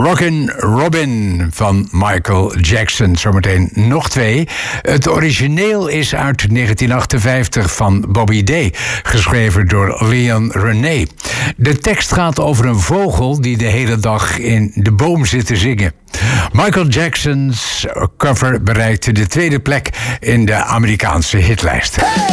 Rockin' Robin van Michael Jackson. Zometeen nog twee. Het origineel is uit 1958 van Bobby Day, geschreven door Leon René. De tekst gaat over een vogel die de hele dag in de boom zit te zingen. Michael Jackson's cover bereikte de tweede plek in de Amerikaanse hitlijst.